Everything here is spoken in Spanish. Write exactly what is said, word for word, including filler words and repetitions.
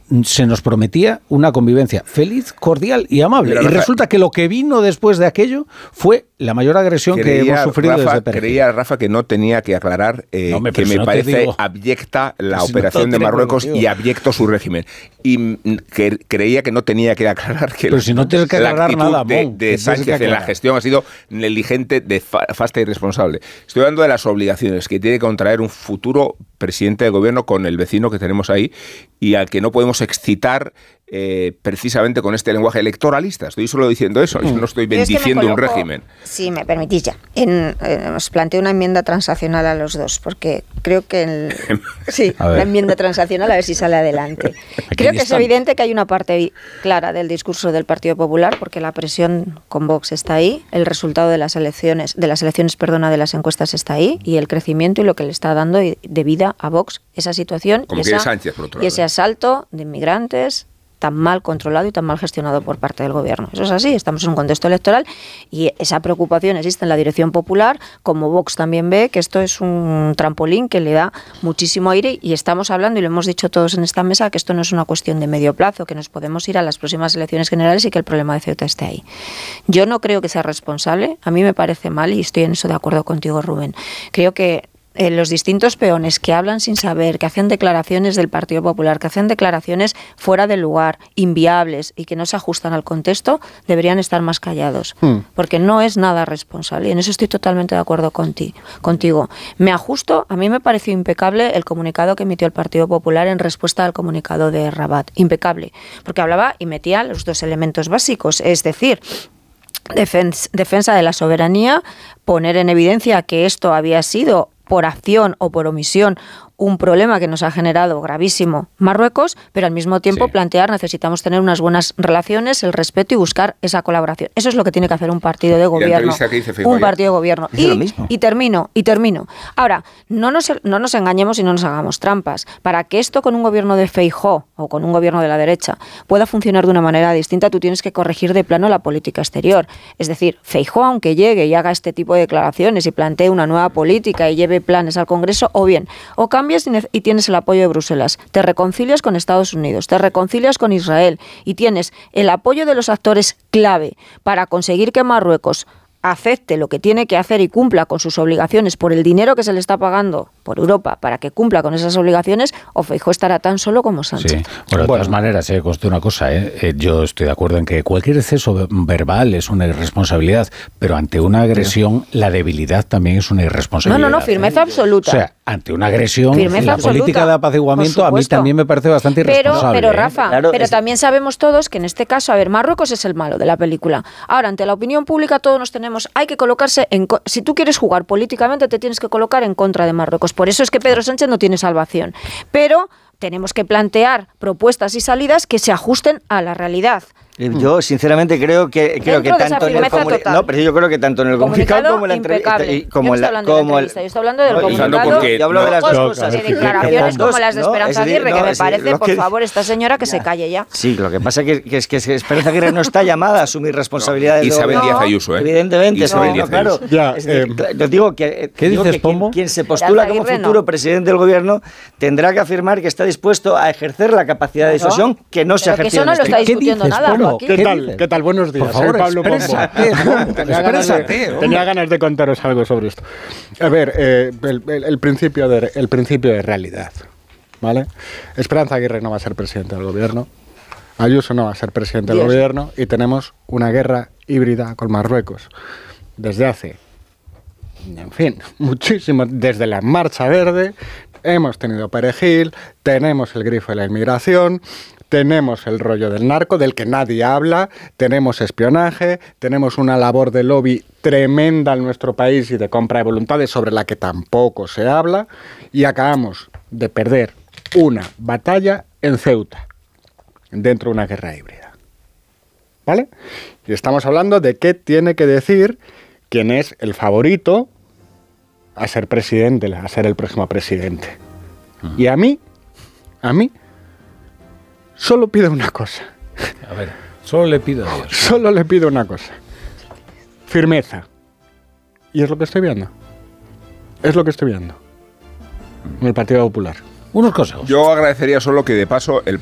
se nos prometía una convivencia feliz, cordial y amable. Mira, y Rafa, resulta que lo que vino después de aquello fue la mayor agresión creía, que hemos sufrido Rafa, desde Perejil. Creía, Rafa, que no tenía que aclarar eh, no, hombre, que me no parece digo, abyecta la si operación no de Marruecos y abyecto su régimen. Y que creía que no tenía que aclarar que pero la, si no tienes que aclarar la actitud nada, de, bon, de Sánchez en la gestión ha sido negligente, de fa, fasta y irresponsable. Estoy hablando de las obligaciones que tiene que contraer un futuro presidente del gobierno con el vecino que tenemos ahí y al que no podemos excitar eh, precisamente con este lenguaje electoralista. Estoy solo diciendo eso, yo no estoy bendiciendo es que coloco, un régimen. Si me permitís ya, en, eh, os planteo una enmienda transaccional a los dos, porque creo que el, sí, una enmienda transaccional a ver si sale adelante. Creo que es evidente que hay una parte clara del discurso del Partido Popular, porque la presión con Vox está ahí, el resultado de las elecciones, de las elecciones, perdona, de las encuestas está ahí, y el crecimiento y lo que le está dando de vida a Vox esa situación Como y, esa, Sánchez, por otro lado. y ese asalto de inmigrantes tan mal controlado y tan mal gestionado por parte del gobierno. Eso es así, estamos en un contexto electoral y esa preocupación existe en la dirección popular, como Vox también ve que esto es un trampolín que le da muchísimo aire y estamos hablando, y lo hemos dicho todos en esta mesa, que esto no es una cuestión de medio plazo, que nos podemos ir a las próximas elecciones generales y que el problema de Ceuta esté ahí. Yo no creo que sea responsable, a mí me parece mal y estoy en eso de acuerdo contigo, Rubén. Creo que Eh, los distintos peones que hablan sin saber, que hacen declaraciones del Partido Popular, que hacen declaraciones fuera del lugar, inviables y que no se ajustan al contexto, deberían estar más callados, hmm. porque no es nada responsable. Y en eso estoy totalmente de acuerdo con ti, contigo. Me ajusto, a mí me pareció impecable el comunicado que emitió el Partido Popular en respuesta al comunicado de Rabat. Impecable, porque hablaba y metía los dos elementos básicos, es decir, defensa, defensa de la soberanía, poner en evidencia que esto había sido por acción o por omisión un problema que nos ha generado gravísimo Marruecos, pero al mismo tiempo sí. plantear necesitamos tener unas buenas relaciones, el respeto y buscar esa colaboración. Eso es lo que tiene que hacer un partido de gobierno. Un partido de gobierno. Y, y termino, y termino. Ahora, no nos, no nos engañemos y no nos hagamos trampas. Para que esto con un gobierno de Feijóo o con un gobierno de la derecha pueda funcionar de una manera distinta, tú tienes que corregir de plano la política exterior. Es decir, Feijóo, aunque llegue y haga este tipo de declaraciones y plantee una nueva política y lleve planes al Congreso, o bien, o cambias y tienes el apoyo de Bruselas, te reconcilias con Estados Unidos, te reconcilias con Israel y tienes el apoyo de los actores clave para conseguir que Marruecos acepte lo que tiene que hacer y cumpla con sus obligaciones por el dinero que se le está pagando por Europa para que cumpla con esas obligaciones, o Feijóo estará tan solo como Sánchez. Sí. Bueno, de bueno. todas maneras, eh, conste una cosa, eh, eh, yo estoy de acuerdo en que cualquier exceso verbal es una irresponsabilidad, pero ante una agresión, la debilidad también es una irresponsabilidad. No, no, no, firmeza eh. absoluta. O sea, ante una agresión, firmeza la absoluta. política de apaciguamiento a mí también me parece bastante irresponsable. Pero, pero Rafa, eh. claro, pero es... también sabemos todos que en este caso, a ver, Marruecos es el malo de la película. Ahora, ante la opinión pública todos nos tenemos, hay que colocarse en, si tú quieres jugar políticamente te tienes que colocar en contra de Marruecos. Por eso es que Pedro Sánchez no tiene salvación. Pero tenemos que plantear propuestas y salidas que se ajusten a la realidad. Yo sinceramente creo que creo que tanto en el comunicado, no, pero yo creo que tanto en el comunicado como en la entrevista, como yo la como el, yo estoy hablando del comunicado. Yo hablo de las dos cosas. De declaraciones como las de Esperanza Aguirre, que me parece, por favor, esta señora que se calle ya. Sí, lo que pasa es que es que Esperanza Aguirre no está llamada a asumir responsabilidades. Isabel Díaz Ayuso, ¿eh? Evidentemente, claro. Yo digo que ¿qué dices, Pombo? Quien se postula como futuro presidente del gobierno tendrá que afirmar que está dispuesto a ejercer la capacidad de disuasión que no se ha ejercido. Eso no lo está discutiendo nada. ¿Qué tal? ¿Qué tal? Buenos días. Por favor, soy Pablo Pombo. tenía, ganas de, tenía ganas de contaros algo sobre esto. A ver, eh, el, el, el, principio de, el principio de realidad, ¿vale? Esperanza Aguirre no va a ser presidente del gobierno, Ayuso no va a ser presidente del Dios. gobierno y tenemos una guerra híbrida con Marruecos desde hace, en fin, muchísimo, desde la Marcha Verde. Hemos tenido Perejil, tenemos el grifo de la inmigración, tenemos el rollo del narco, del que nadie habla, tenemos espionaje, tenemos una labor de lobby tremenda en nuestro país y de compra de voluntades sobre la que tampoco se habla, y acabamos de perder una batalla en Ceuta, dentro de una guerra híbrida. ¿Vale? Y estamos hablando de qué tiene que decir quién es el favorito a ser presidente, a ser el próximo presidente. Uh-huh. Y a mí, a mí, solo pido una cosa. A ver, solo le pido a Dios. Solo le pido una cosa. Firmeza. Y es lo que estoy viendo. Es lo que estoy viendo. En el Partido Popular. Unos consejos. Yo agradecería solo que de paso el